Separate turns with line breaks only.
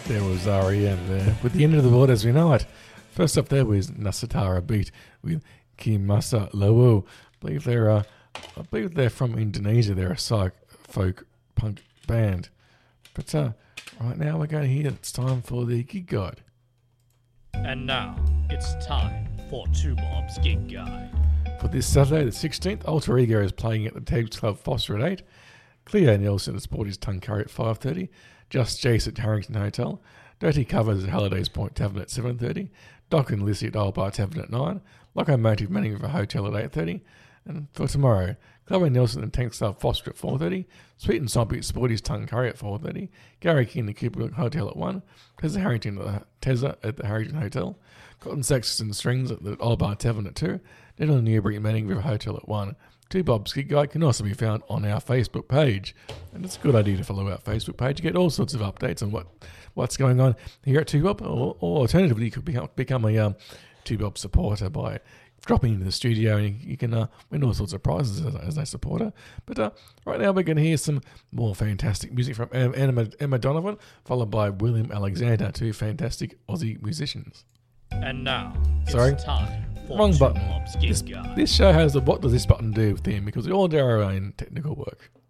There was REM there with the end of the world as we know it. First up there was Nusantara Beat with Kimasa Lowo. I believe they're from Indonesia. They're a psych folk punk band. But right now we're going to hear it's time for the Gig Guide.
And now it's time for Two Bob's Gig Guide.
For this Saturday the 16th, Alter Ego is playing at the Teagues Club Foster at 8. Cleo Nelson at Sporty's Tongue Curry at 5:30. Just Jace at Harrington Hotel. Dirty Covers at Halliday's Point Tavern at 7:30. Doc and Lissy at Old Bar Tavern at 9. Locomotive Manning River Hotel at 8:30. And for tomorrow, Chloe Nelson and Tank Club Foster at 4:30. Sweet and Soppy at Sporty's Tongue Curry at 4:30. Gary King at Cooper Hotel at 1. Tezza Harrington at the Harrington Hotel. Cotton Saxes and Strings at the Old Bar Tavern at 2. Dental Newbury Manning River Hotel at 1. Two Bob's Gig Guide can also be found on our Facebook page. And it's a good idea to follow our Facebook page to get all sorts of updates on what's going on here at Two Bob. Or alternatively, you could become a Two Bob supporter by dropping into the studio, and you can win all sorts of prizes as a supporter. But right now we're going to hear some more fantastic music from Emma Donovan, followed by William Alexander, two fantastic Aussie musicians.
And now it's time for
Wrong
Two
button.
Bob's Gig Guide.
This show has the what does this button do theme because we all do our own technical work.